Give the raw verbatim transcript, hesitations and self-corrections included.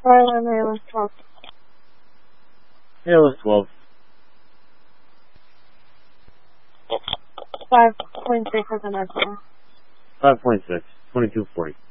Right, and it was twelve. Yeah, it was twelve. five point six as an estimate. five point six. twenty-two forty.